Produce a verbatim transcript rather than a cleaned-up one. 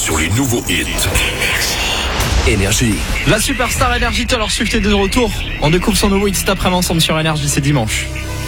sur les nouveaux hits. Énergie. La superstar Énergie Taylor Swift est de retour. On découvre son nouveau hit cet après-midi ensemble sur Énergie, c'est dimanche.